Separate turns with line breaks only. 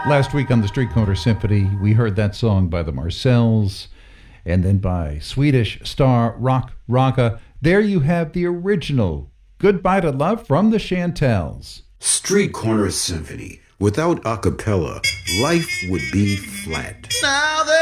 Last week on the Street Corner Symphony, we heard that song by the Marcells and then by Swedish star Rock Raga. There you have the original Goodbye to Love from the Chantels.
Street Corner Symphony. Without a cappella, life would be flat.
Now